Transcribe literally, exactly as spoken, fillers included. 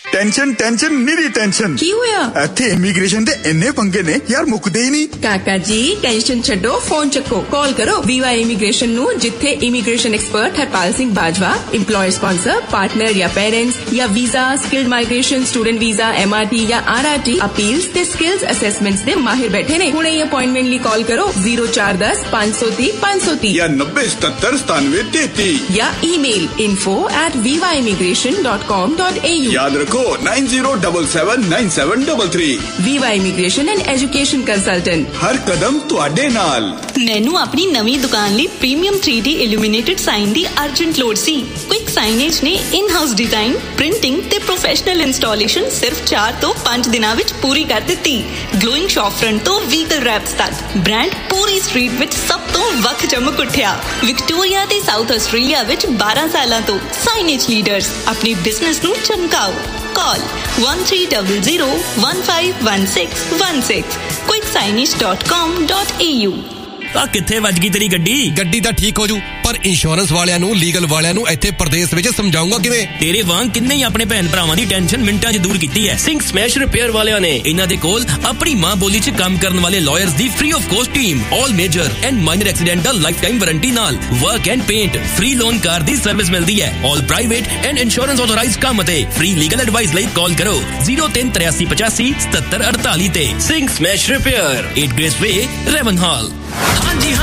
Tension tension निरी tension की होया इत्थे इमीग्रेशन दे इन्ने पंगे ने यार मुकदे ही नहीं। काका जी टेंशन छड्डो फोन चक्को कॉल करो वीवा इमीग्रेशन नु जिथे immigration expert Harpal Singh Bajwa employer sponsor partner या पेरेंट्स या visa skilled migration student visa MRT या आरआरटी अपील्स ते स्किल्स असेसमेंट्स दे माहिर बैठे ने। हुणे ही अपॉइंटमेंट ली कॉल करो जीरो चार दस पांच सौ तीस पांच सौ तीस या नब्बे सतर सतानवे तेती या email info at Viva immigration dot com dot A you. याद रखो nine zero double seven nine seven double three. Viva immigration and education consultant हर कदम तुहाडे नाल। मैनू अपनी नवी दुकान ਲਈ premium three D illuminated sign ਦੀ ਅਰਜੈਂਟ ਲੋੜ ਸੀ। ਕੁਇਕ ਸਾਈਨੇਜ ਨੇ ਇਨ ਹਾਊਸ ਡਿਜ਼ਾਈਨ ਪ੍ਰਿੰਟਿੰਗ ਤੇ ਪ੍ਰੋਫੈਸ਼ਨਲ ਇੰਸਟਾਲੇਸ਼ਨ ਸਿਰਫ ਚਾਰ ਤੋਂ ਪੰਜ ਦਿਨਾਂ ਵਿੱਚ ਪੂਰੀ ਕਰ ਦਿੱਤੀ। ਗਲੋਇੰਗ ਸ਼ੌਪ ਫਰੰਟ ਤੋਂ ਵਹੀਕਲ ਰੈਪਸ ਤੱਕ ਬ੍ਰਾਂਡ ਪੂਰੀ ਸਟਰੀਟ ਵਿੱਚ ਸਭ ਤੋਂ ਵੱਖ ਚਮਕ ਉੱਠਿਆ। ਵਿਕਟੋਰੀਆ ਤੇ ਸਾਊਥ ਆਸਟ੍ਰੇਲੀਆ ਵਿੱਚ ਬਾਰਾਂ ਸਾਲਾਂ ਤੋਂ ਸਾਈਨੇਜ ਲੀਡਰਸ ਆਪਣੇ ਬਿਜ਼ਨਸ ਨੂੰ ਚਮਕਾਓ। Call one three zero zero one five one six one six quick signage dot com dot a u। ਆ ਕਿੱਥੇ ਵੱਜ ਗਈ ਤੇਰੀ ਗੱਡੀ? ਗੱਡੀ ਤਾਂ ਠੀਕ ਹੋ ਜੂ ਪਰ ਇੰਸ਼ੋਰੈਂਸ ਵਾਲਿਆਂ ਨੂੰ ਲੀਗਲ ਵਾਲਿਆਂ ਨੂੰ ਇੱਥੇ ਪ੍ਰਦੇਸ਼ ਵਿੱਚ ਸਮਝਾਉਂਗਾ ਕਿਵੇਂ? ਤੇਰੇ ਵਾਂਗ ਕਿੰਨੇ ਹੀ ਆਪਣੇ ਭੈਣ ਭਰਾਵਾਂ ਦੀ ਟੈਨਸ਼ਨ ਮਿੰਟਾਂ 'ਚ ਦੂਰ ਕੀਤੀ ਹੈ। ਸਿੰਘ ਸਮੈਸ਼ ਰਿਪੇਅਰ ਵਾਲਿਆਂ ਨੇ ਇਹਨਾਂ ਦੇ ਕੋਲ ਆਪਣੀ ਮਾਂ ਬੋਲੀ 'ਚ ਕੰਮ ਕਰਨ ਵਾਲੇ lawyers the free of cost team all major and minor accidental life time warranty ਨਾਲ work and paint free loan car the service ਮਿਲਦੀ ਹੈ। ਆਲ ਪ੍ਰਾਈਵੇਟ ਐਂਡ ਇੰਸ਼ੋਰੈਂਸ ਆਥੋਰਾਈਜ਼ਡ ਕੰਮ ਅਤੇ ਫ੍ਰੀ ਲੀਗਲ ਐਡਵਾਈਸ ਲਈ ਕਾਲ ਕਰੋ ਜ਼ੀਰੋ ਤਿੰਨ ਤਰਿਆਸੀ ਪਚਾਸੀ ਸਤੱਤਰ ਅੜਤਾਲੀ ਤੇ Singh smash repair eight grace ਵੇ ਰੈਵਨਹਾਲ। ਹਾਂਜੀ